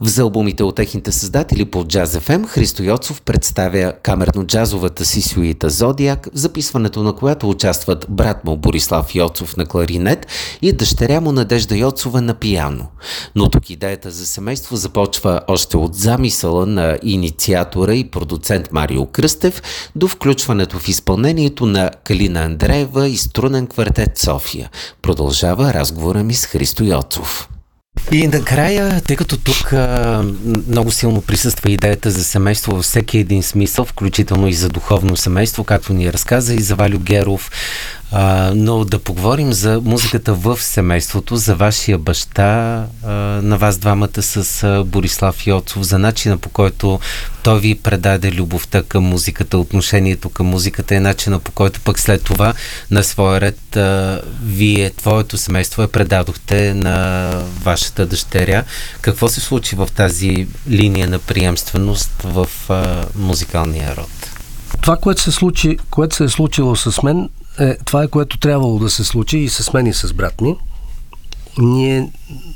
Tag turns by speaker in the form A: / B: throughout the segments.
A: В албумите от техните създатели по Jazz FM Христо Йоцов представя камерно-джазовата си сюита «Зодиак», в записването на която участват брат му Борислав Йоцов на кларинет и дъщеря му Надежда Йоцова на пиано. Но тук идеята за семейство започва още от замисъла на инициатора и продуцент Марио Кръстев до включването в изпълнението на Калина Андреева и струнен квартет София. Продължава разговора ми с Христо Йоцов. И накрая, тъй като тук много силно присъства идеята за семейство във всеки един смисъл, включително и за духовно семейство, както ни разказа и за Валю Геров, но да поговорим за музиката в семейството, за вашия баща, на вас двамата с Борислав Йоцов, за начина по който той ви предаде любовта към музиката, отношението към музиката и начина по който пък след това на своя ред вие, твоето семейство предадохте на вашата дъщеря. Какво се случи в тази линия на приемственост в музикалния род?
B: Това, което се е случило с мен, това е, което трябвало да се случи и с мен, и с брат ми. Ние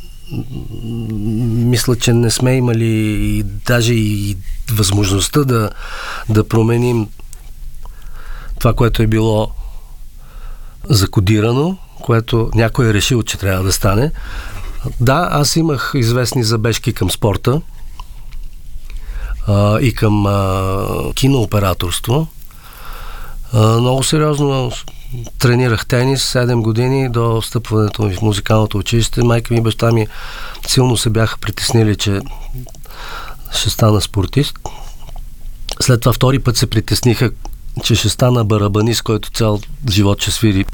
B: мисля, че не сме имали даже и възможността да променим това, което е било закодирано, което някой е решил, че трябва да стане. Да, аз имах известни забежки към спорта и към кинооператорство. Много сериозно тренирах тенис 7 години до встъпването ми в музикалното училище. Майка ми и баща ми силно се бяха притеснили, че ще стана спортист. След това втори път се притесниха, че ще стана барабанист, който цял живот ще свири.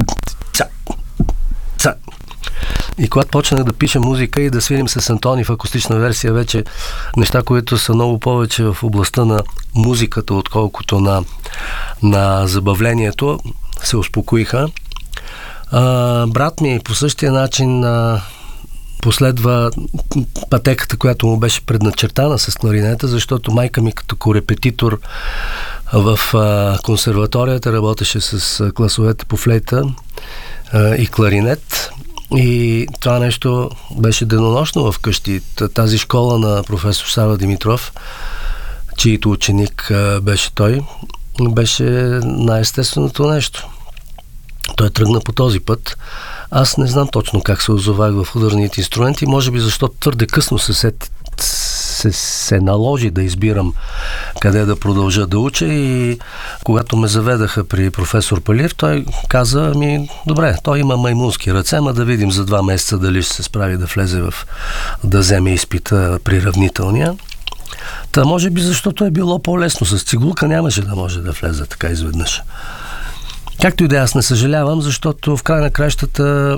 B: И когато почнах да пиша музика и да свирим с Антони в акустична версия, вече неща, които са много повече в областта на музиката, отколкото на забавлението, се успокоиха. Брат ми по същия начин последва пътеката, която му беше предначертана с кларинета, защото майка ми като корепетитор в консерваторията работеше с класовете по флейта и кларинет. И това нещо беше денонощно вкъщи. Тази школа на професор Сава Димитров, чието ученик беше той, беше най-естественото нещо. Той тръгна по този път. Аз не знам точно как се озовах в ударните инструменти, може би защото твърде късно се наложи да избирам къде да продължа да уча и когато ме заведаха при професор Палиев, той каза добре, той има маймунски ръце, да видим за 2 месеца дали ще се справи да влезе да вземе изпита приравнителния. Та може би защото е било по-лесно, с цигулка нямаше да може да влезе така изведнъж. Както и да, аз не съжалявам, защото в край на краищата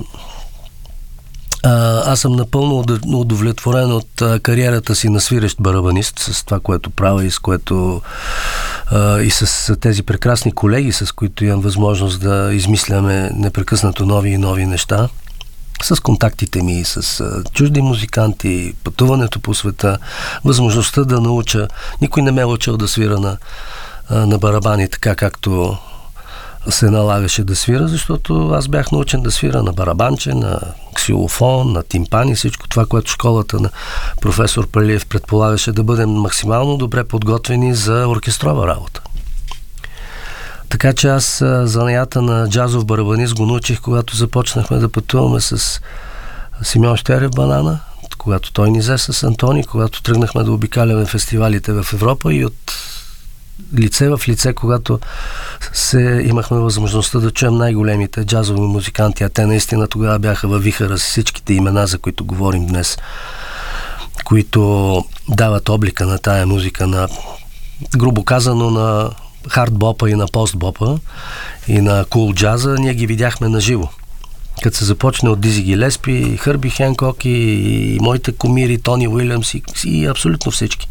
B: аз съм напълно удовлетворен от кариерата си на свирещ барабанист, с това, което правя и с което и с тези прекрасни колеги, с които имам възможност да измисляме непрекъснато нови и нови неща. С контактите ми, с чужди музиканти, пътуването по света, възможността да науча. Никой не ме е учил да свира на барабани, така както се налагаше да свира, защото аз бях научен да свира на барабанче, на ксилофон, на тимпани, всичко това, което школата на професор Палиев предполагаше да бъдем максимално добре подготвени за оркестрова работа. Така че аз занаята на джазов барабанист го научих, когато започнахме да пътуваме с Симеон Щерев Банана, когато той ни взе с Антони, когато тръгнахме да обикаляме фестивалите в Европа и от лице в лице, когато имахме възможността да чуем най-големите джазови музиканти, а те наистина тогава бяха във вихъра с всичките имена, за които говорим днес, които дават облика на тая музика, грубо казано, на хард-бопа и на пост-бопа и на кул джаза. Ние ги видяхме на живо. Като се започне от Дизи Гилеспи, Хърби Хенкок и моите кумири, Тони Уилямс и абсолютно всички.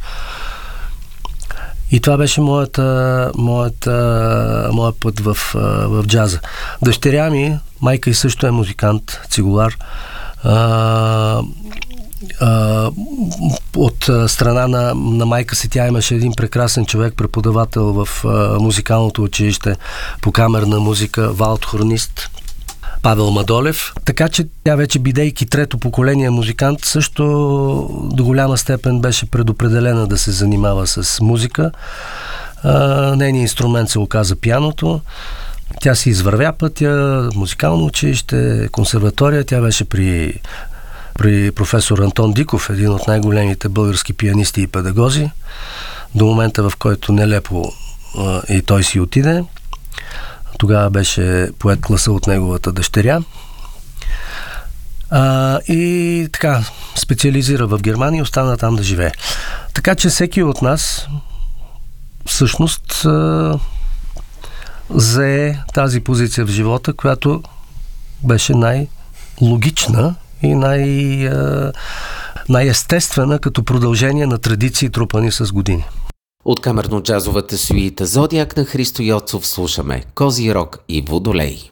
B: И това беше моят път в джаза. Дъщеря ми, майка и също е музикант, цигулар. От страна на майка си тя имаше един прекрасен човек, преподавател в музикалното училище по камерна музика, валдхорнист. Павел Мадолев. Така че тя вече, бидейки трето поколение музикант, също до голяма степен беше предопределена да се занимава с музика. Нейният инструмент се оказа пианото. Тя си извървя пътя, музикално училище, консерватория. Тя беше при професор Антон Диков, един от най-големите български пианисти и педагози, до момента, в който нелепо и той си отиде. Тогава беше поет класа от неговата дъщеря. И така, специализира в Германия и остана там да живее. Така че всеки от нас всъщност зае тази позиция в живота, която беше най-логична и най-естествена като продължение на традиции, трупани с години.
A: От камерно-джазовата сюита Зодиак на Христо Йоцов слушаме Козирог и Водолей.